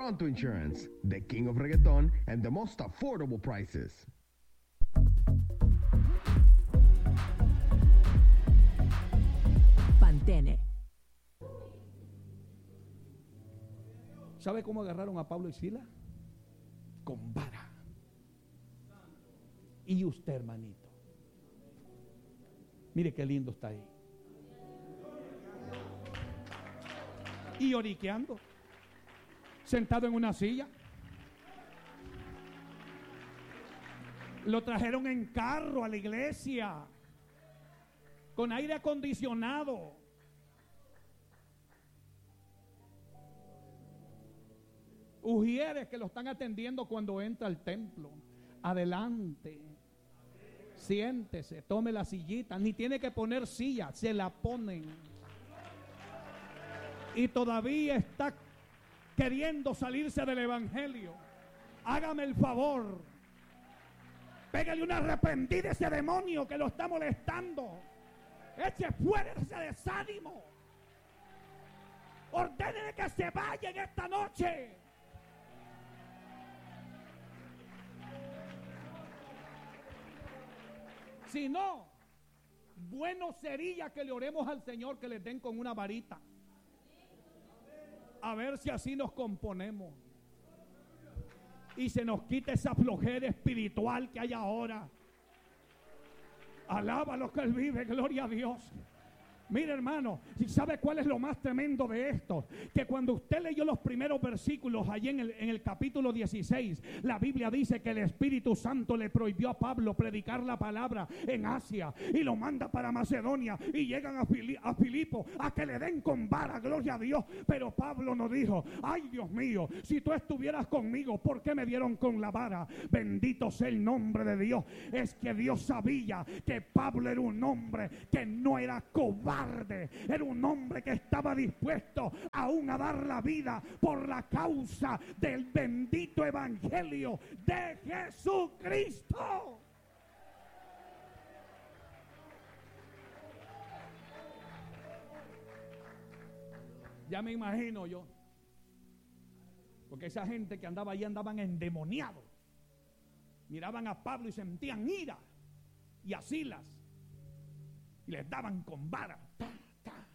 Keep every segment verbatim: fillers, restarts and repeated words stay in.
Pronto Insurance, the king of reggaeton and the most affordable prices. Pantene. ¿Sabe cómo agarraron a Pablo y Sila? Con vara. Y usted, hermanito, mire qué lindo está ahí. Y oriqueando, sentado en una silla. Lo trajeron en carro a la iglesia, con aire acondicionado. Ujieres que lo están atendiendo cuando entra al templo. Adelante, siéntese, tome la sillita. Ni tiene que poner silla, se la ponen. Y todavía está queriendo salirse del evangelio. Hágame el favor, pégale una reprendida a ese demonio que lo está molestando. Eche fuera ese desánimo. Ordénele que se vaya en esta noche. Si no, bueno sería que le oremos al Señor que le den con una varita. A ver si así nos componemos y se nos quita esa flojera espiritual que hay ahora. Alaba lo que Él vive, gloria a Dios. Mire, hermano, ¿sabe cuál es lo más tremendo de esto? Que cuando usted leyó los primeros versículos allí en el, en el capítulo dieciséis, la Biblia dice que el Espíritu Santo le prohibió a Pablo predicar la palabra en Asia y lo manda para Macedonia y llegan a, Fili, a Filipo a que le den con vara, gloria a Dios. Pero Pablo no dijo: ay, Dios mío, si tú estuvieras conmigo, ¿por qué me dieron con la vara? Bendito sea el nombre de Dios. Es que Dios sabía que Pablo era un hombre que no era cobarde. Era un hombre que estaba dispuesto aún a dar la vida por la causa del bendito evangelio de Jesucristo. Ya me imagino yo, porque esa gente que andaba allí andaban endemoniados. Miraban a Pablo y sentían ira, y a Silas, y les daban con vara. Ta, ta.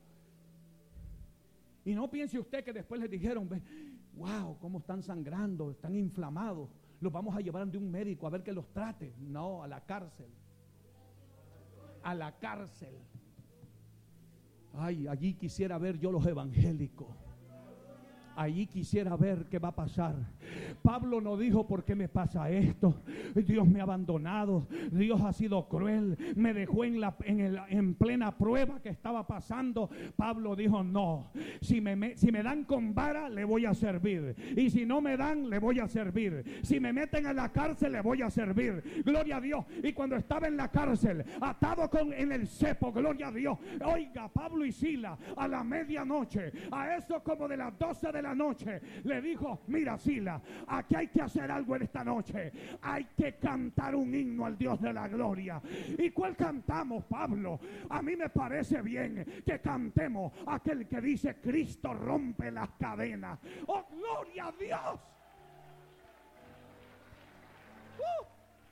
Y no piense usted que después les dijeron: wow, cómo están sangrando, están inflamados, los vamos a llevar de un médico a ver que los trate. No, a la cárcel. A la cárcel. Ay, allí quisiera ver yo los evangélicos. Allí quisiera ver qué va a pasar. Pablo no dijo: ¿por qué me pasa esto? Dios me ha abandonado, Dios ha sido cruel, me dejó en, la, en, el, en plena prueba que estaba pasando. Pablo dijo: no, si me, me, si me dan con vara, le voy a servir, y si no me dan, le voy a servir, si me meten a la cárcel, le voy a servir, gloria a Dios. Y cuando estaba en la cárcel, atado con, en el cepo, gloria a Dios, oiga, Pablo y Silas a la medianoche, a eso como de las doce de la noche, le dijo: mira, Silas, aquí hay que hacer algo en esta noche, hay que cantar un himno al Dios de la gloria. ¿Y cuál cantamos, Pablo? A mí me parece bien que cantemos aquel que dice: Cristo rompe las cadenas. ¡Oh, gloria a Dios! ¡Uh!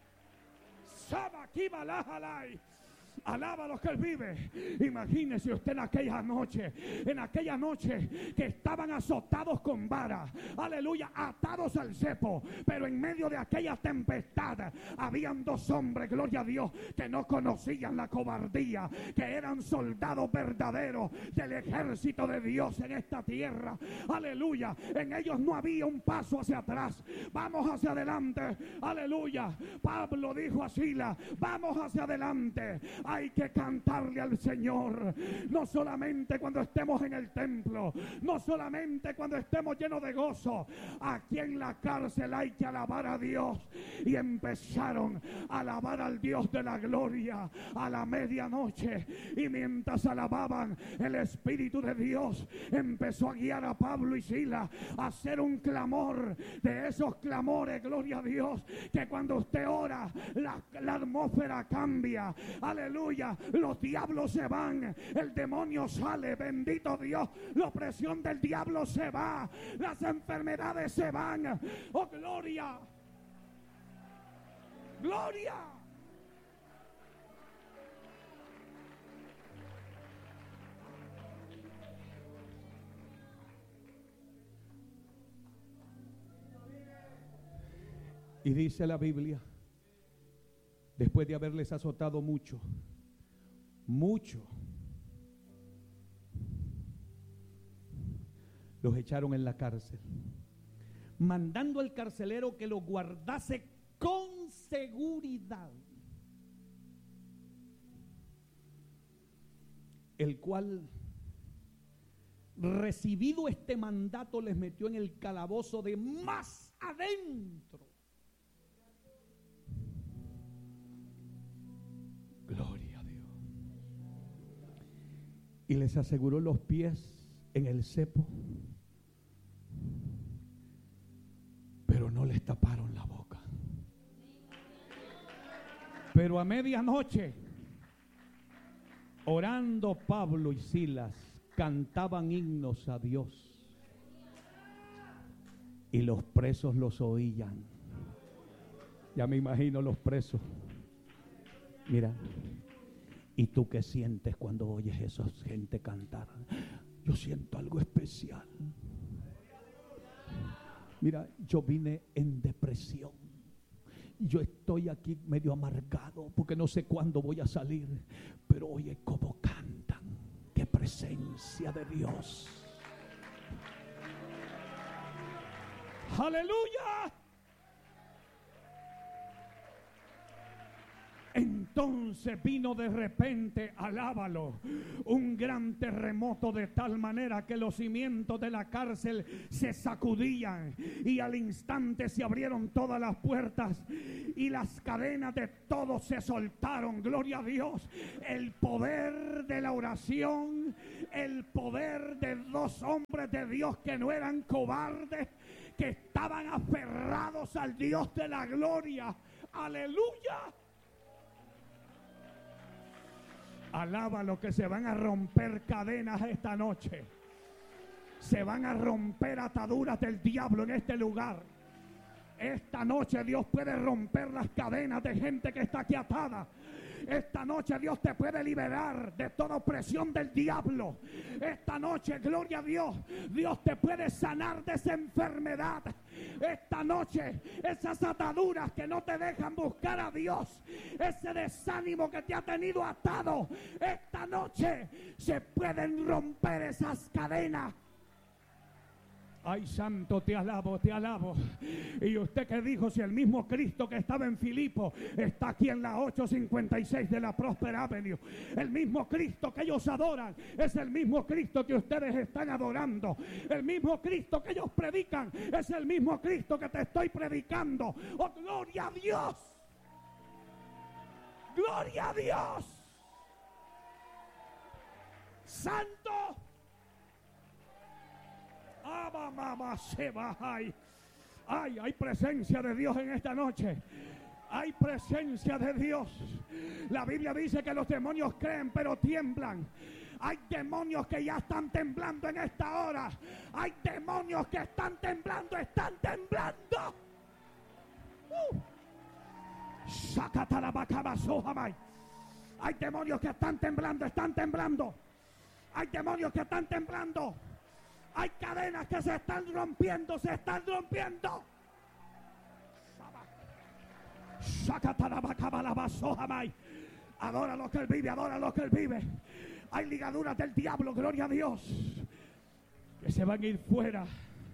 ¡Sabaquibalajalay! Alaba a los que Él vive. Imagínese usted en aquella noche, en aquella noche que estaban azotados con vara, aleluya, atados al cepo, pero en medio de aquella tempestad habían dos hombres, gloria a Dios, que no conocían la cobardía, que eran soldados verdaderos del ejército de Dios en esta tierra, aleluya. En ellos no había un paso hacia atrás, vamos hacia adelante, aleluya. Pablo dijo a Silas: vamos hacia adelante. Hay que cantarle al Señor, no solamente cuando estemos en el templo, no solamente cuando estemos llenos de gozo. Aquí en la cárcel hay que alabar a Dios. Y empezaron a alabar al Dios de la gloria a la medianoche. Y mientras alababan, el Espíritu de Dios empezó a guiar a Pablo y Silas a hacer un clamor, de esos clamores, gloria a Dios, que cuando usted ora, la, la atmósfera cambia. Aleluya. aleluya, los diablos se van, el demonio sale, bendito Dios, la opresión del diablo se va, las enfermedades se van. Oh, gloria, gloria. Y dice la Biblia, después de haberles azotado mucho, mucho, los echaron en la cárcel, mandando al carcelero que los guardase con seguridad, el cual, recibido este mandato, les metió en el calabozo de más adentro. Gloria a Dios. Y les aseguró los pies en el cepo, pero no les taparon la boca. Pero a medianoche, orando Pablo y Silas, cantaban himnos a Dios, y los presos los oían. Ya me imagino los presos. Mira, ¿y tú qué sientes cuando oyes a esa gente cantar? Yo siento algo especial. Mira, yo vine en depresión. Yo estoy aquí medio amargado porque no sé cuándo voy a salir. Pero oye cómo cantan. ¡Qué presencia de Dios! ¡Aleluya! Entonces vino de repente, alábalo, un gran terremoto de tal manera que los cimientos de la cárcel se sacudían y al instante se abrieron todas las puertas y las cadenas de todos se soltaron. Gloria a Dios. El poder de la oración, el poder de dos hombres de Dios que no eran cobardes, que estaban aferrados al Dios de la gloria. Aleluya. Alaba lo que se van a romper cadenas esta noche. Se van a romper ataduras del diablo en este lugar. Esta noche Dios puede romper las cadenas de gente que está aquí atada. Esta noche Dios te puede liberar de toda opresión del diablo. Esta noche, gloria a Dios, Dios te puede sanar de esa enfermedad. Esta noche, esas ataduras que no te dejan buscar a Dios, ese desánimo que te ha tenido atado, esta noche se pueden romper esas cadenas. Ay, santo, te alabo, te alabo. Y usted que dijo, si el mismo Cristo que estaba en Filipo está aquí en la ocho cincuenta y seis de la Prosper Avenue, el mismo Cristo que ellos adoran es el mismo Cristo que ustedes están adorando. El mismo Cristo que ellos predican es el mismo Cristo que te estoy predicando. Oh, gloria a Dios. Gloria a Dios. Santo. Ay, ay, hay presencia de Dios en esta noche. Hay presencia de Dios. La Biblia dice que los demonios creen pero tiemblan. Hay demonios que ya están temblando en esta hora. Hay demonios que están temblando, están temblando. Uh. Hay demonios que están temblando, están temblando. Hay demonios que están temblando. Hay cadenas que se están rompiendo, se están rompiendo. Adora lo que Él vive, adora lo que Él vive. Hay ligaduras del diablo, gloria a Dios, que se van a ir fuera.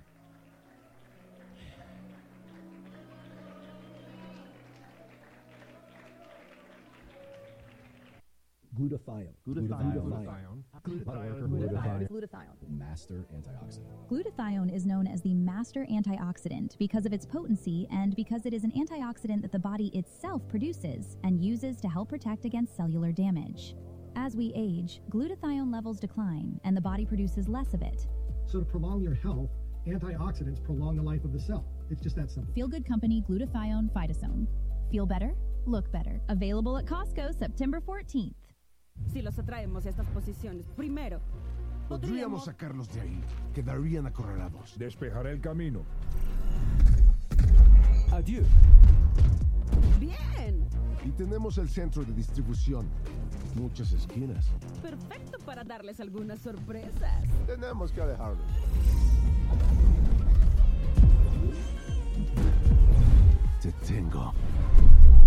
Glutathione. Glutathione. Glutathione. Glutathione. Glutathione. Master antioxidant. Glutathione is known as the master antioxidant because of its potency and because it is an antioxidant that the body itself produces and uses to help protect against cellular damage. As we age, glutathione levels decline and the body produces less of it. So to prolong your health, antioxidants prolong the life of the cell. It's just that simple. Feel Good Company Glutathione Phytosome. Feel better look better. Available at Costco September fourteenth. Si los atraemos a estas posiciones, primero, podríamos sacarlos de ahí. Quedarían acorralados. Despejaré el camino. Adiós. Bien. Y tenemos el centro de distribución. Muchas esquinas. Perfecto para darles algunas sorpresas. Tenemos que alejarlos. Te tengo.